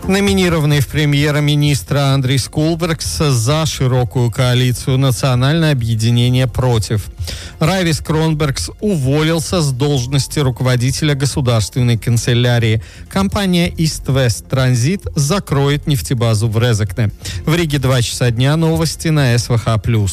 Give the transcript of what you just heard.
Номинированный в премьер-министра Андрей Скулбергс за широкую коалицию «Национальное объединение против». Райвис Кронбергс уволился с должности руководителя государственной канцелярии. Компания East West Transit закроет нефтебазу в Резекне. В Риге 2 часа дня. Новости на СВХ+.